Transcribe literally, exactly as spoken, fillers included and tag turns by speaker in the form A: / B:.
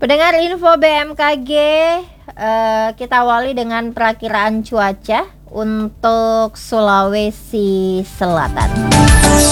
A: Pendengar info B M K G, uh, kita awali dengan perakiraan cuaca untuk Sulawesi Selatan.